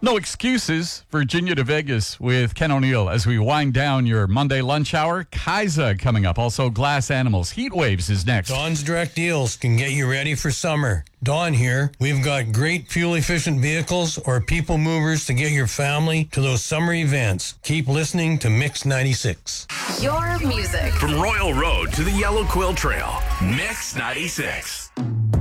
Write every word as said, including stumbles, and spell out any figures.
No excuses. Virginia to Vegas with Ken O'Neill as we wind down your Monday lunch hour. Kaisa coming up. Also, Glass Animals. Heat Waves is next. Dawn's Direct Deals can get you ready for summer. Dawn here. We've got great fuel-efficient vehicles or people movers to get your family to those summer events. Keep listening to Mix ninety-six. Your music. From Royal Road to the Yellow Quill Trail, Mix ninety-six.